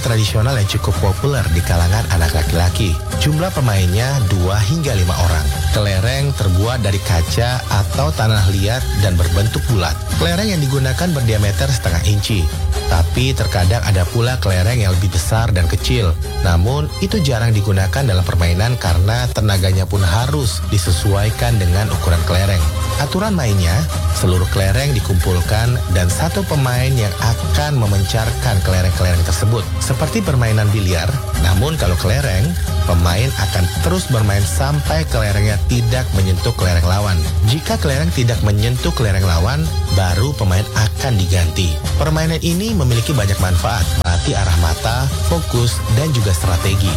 tradisional yang cukup populer di kalangan anak laki-laki. Jumlah pemainnya 2 hingga 5 orang. Kelereng terbuat dari kaca atau tanah liat dan berbentuk bulat. Kelereng yang digunakan berdiameter setengah inci. Tapi terkadang ada pula kelereng yang lebih besar dan kecil. Namun itu jarang digunakan dalam permainan karena tenaganya pun harus disesuaikan dengan ukuran kelereng. Aturan mainnya, seluruh kelereng dikumpulkan dan satu pemain yang akan memencarkan kelereng-kelereng tersebut. Seperti permainan biliar, namun kalau kelereng, pemain akan terus bermain sampai kelerengnya tidak menyentuh kelereng lawan. Jika kelereng tidak menyentuh kelereng lawan, baru pemain akan diganti. Permainan ini memiliki banyak manfaat, melatih arah mata, fokus, dan juga strategi.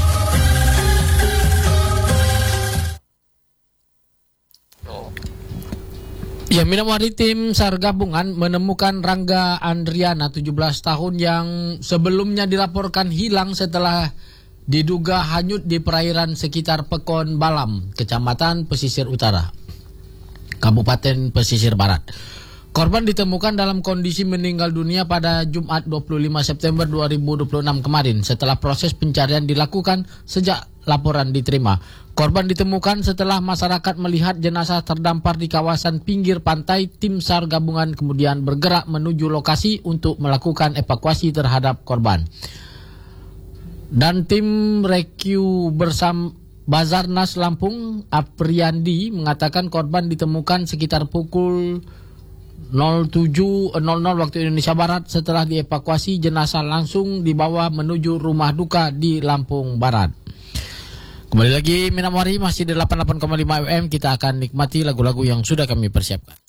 Ya, Minamari tim SAR gabungan menemukan Rangga Andriana 17 tahun yang sebelumnya dilaporkan hilang setelah diduga hanyut di perairan sekitar Pekon Balam, Kecamatan Pesisir Utara, Kabupaten Pesisir Barat. Korban ditemukan dalam kondisi meninggal dunia pada Jumat 25 September 2026 kemarin setelah proses pencarian dilakukan sejak laporan diterima. Korban ditemukan setelah masyarakat melihat jenazah terdampar di kawasan pinggir pantai. Tim SAR gabungan kemudian bergerak menuju lokasi untuk melakukan evakuasi terhadap korban. Dan tim rescue bersama Basarnas Lampung, Apriyandi, mengatakan korban ditemukan sekitar pukul 07.00 waktu Indonesia Barat. Setelah dievakuasi, jenazah langsung dibawa menuju rumah duka di Lampung Barat. Kembali lagi Minamari masih di 88,5 FM. Kita akan nikmati lagu-lagu yang sudah kami persiapkan.